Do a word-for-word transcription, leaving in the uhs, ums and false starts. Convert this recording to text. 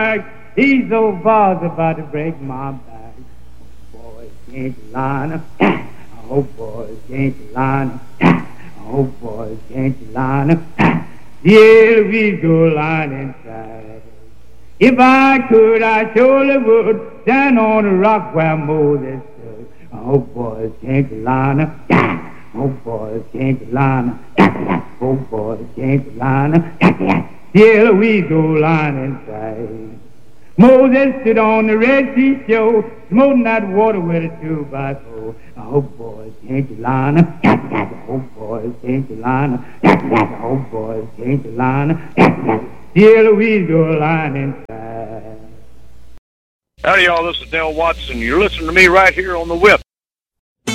He's so far about to break my back. Boys, can't you line up? Oh, boys, can't you line up? Oh, boys, can't you line up? Yeah, we go line inside. If I could, I surely would stand on the rock where Moses stood. Oh, boys, can't you line up? Oh, boys, can't you line up? Oh, boys, can't you line up? Till we go line inside. Moses stood on the Red Sea shore, smoting that water with a two by four. Oh, boys, can't you line up? Oh, boys, can't you line up? Oh, boys, can't you line up? Till we go line inside. Howdy, y'all. This is Dale Watson. You're listening to me right here on the Whip.